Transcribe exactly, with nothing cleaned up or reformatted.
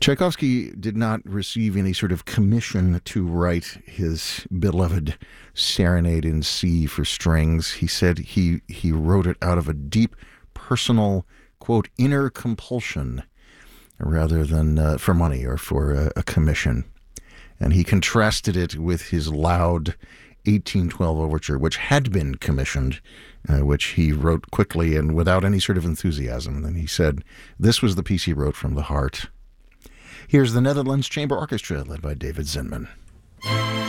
Tchaikovsky did not receive any sort of commission to write his beloved Serenade in C for strings. He said he, he wrote it out of a deep personal, quote, inner compulsion rather than uh, for money or for a, a commission. And he contrasted it with his loud eighteen twelve overture, which had been commissioned, uh, which he wrote quickly and without any sort of enthusiasm. And he said this was the piece he wrote from the heart. Here's the Netherlands Chamber Orchestra, led by David Zinman.